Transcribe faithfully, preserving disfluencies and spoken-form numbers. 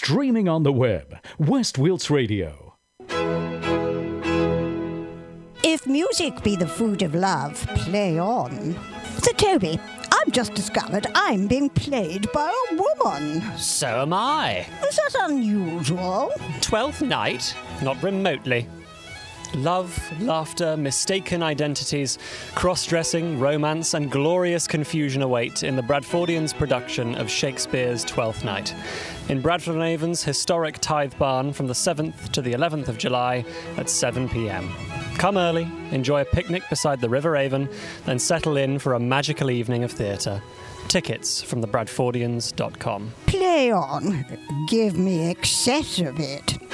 streaming on the web. West Wilts Radio. If music be the food of love, play on. So, Toby, I've just discovered I'm being played by a woman. So am I. Is that unusual? Twelfth night? Not remotely. Love, laughter, mistaken identities, cross-dressing, romance and glorious confusion await in the Bradfordians' production of Shakespeare's Twelfth Night. In Bradford-on-Avon's historic Tithe Barn from the seventh to the eleventh of July at seven p.m. Come early, enjoy a picnic beside the River Avon, then settle in for a magical evening of theatre. Tickets from the bradfordians dot com. Play on. Give me excess of it.